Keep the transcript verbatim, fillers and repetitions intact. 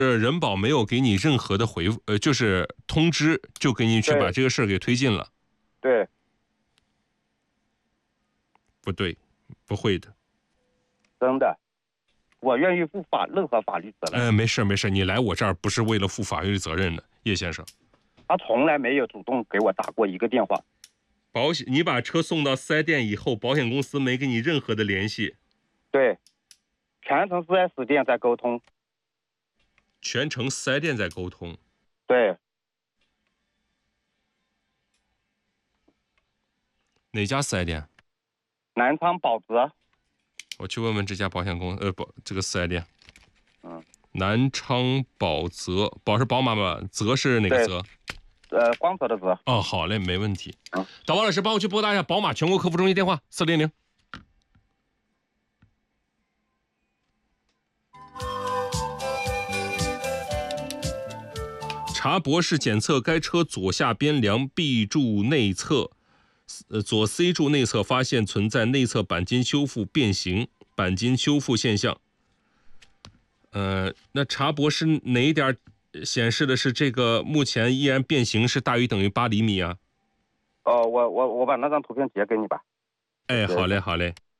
呃，人保没有给你任何的回复，呃，就是通知，就给你去把这个事儿给推进了。 对， 不对，不会的。 真的，我愿意负法任何法律责任。 呃，没事没事，你来我这儿不是为了负法律责任的，叶先生。 他从来没有主动给我打过一个电话。 保险，你把车送到四 S 店以后，保险公司没给你任何的联系。 对，全程四 S 店在沟通。 全程四 S 店在沟通。 对。 哪家四 S 店？ 南昌宝泽。 我去问问这家保险公呃保这个四 S 店。 嗯。 南昌宝泽，宝是宝马吧？泽是哪个泽？ 呃，光泽的泽。 哦，好嘞，没问题。 嗯。 导播老师，帮我去拨打一下宝马全国客服中心电话四零零。查博士检测该车左下边梁 B 柱内侧，呃左 C 柱内侧发现存在内侧钣金修复变形、钣金修复现象。呃，那查博士哪一点显示的是这个目前依然变形是大于等于八厘米啊？ 哦，我我我把那张图片截给你吧。 哎，好嘞，好嘞。